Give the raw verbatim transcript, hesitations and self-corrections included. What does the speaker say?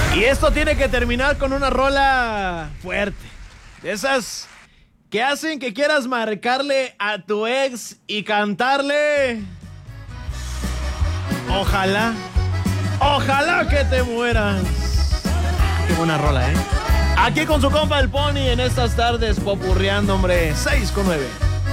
Y esto tiene que terminar con una rola fuerte. De esas que hacen que quieras marcarle a tu ex y cantarle. Ojalá, ojalá que te mueras. Qué buena rola, ¿eh? Aquí con su compa el Pony en estas tardes popurreando, hombre. seis con nueve.